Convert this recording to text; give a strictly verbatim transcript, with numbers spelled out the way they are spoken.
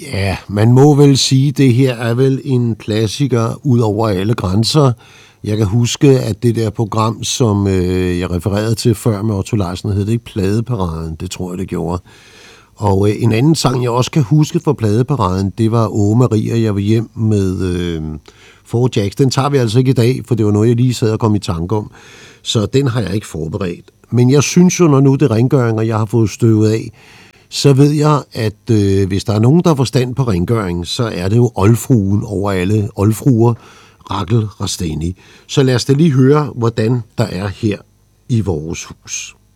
Ja, man må vel sige, at det her er vel en klassiker ud over alle grænser. Jeg kan huske, at det der program, som øh, jeg refererede til før med Otto Larsen, hed det ikke Pladeparaden, det tror jeg, det gjorde. Og øh, en anden sang, jeg også kan huske fra Pladeparaden, det var Åh Maria, jeg vil hjem med øh, Four Jacks. Den tager vi altså ikke i dag, for det var noget, jeg lige sad og kom i tanke om. Så den har jeg ikke forberedt. Men jeg synes jo, når nu det er rengøring, og jeg har fået støvet af, så ved jeg, at øh, hvis der er nogen, der har forstand på rengøring, så er det jo oldfruen over alle oldfruer, Rachel Rasteni. Så lad os da lige høre, hvordan der er her i vores hus.